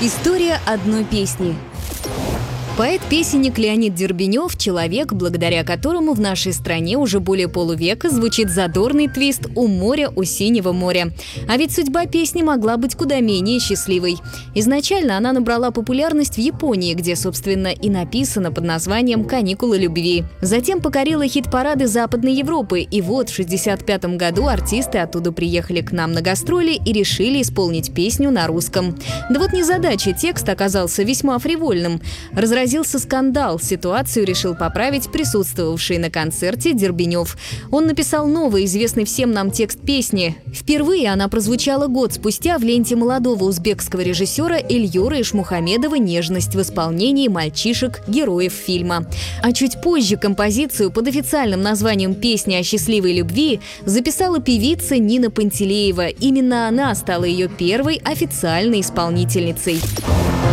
История одной песни. Поэт-песенник Леонид Дербенев – человек, благодаря которому в нашей стране уже более полувека звучит задорный твист «У моря, у синего моря». А ведь судьба песни могла быть куда менее счастливой. Изначально она набрала популярность в Японии, где, собственно, и написана под названием «Каникулы любви». Затем покорила хит-парады Западной Европы, и вот в 1965 году артисты оттуда приехали к нам на гастроли и решили исполнить песню на русском. Да вот незадача, текст оказался весьма фривольным. Разразился скандал. Ситуацию решил поправить присутствовавший на концерте Дербенев. Он написал новый, известный всем нам текст песни. Впервые она прозвучала год спустя в ленте молодого узбекского режиссера Эльюра Ишмухамедова «Нежность» в исполнении мальчишек, героев фильма. А чуть позже композицию под официальным названием «Песня о счастливой любви» записала певица Нина Пантелеева. Именно она стала ее первой официальной исполнительницей.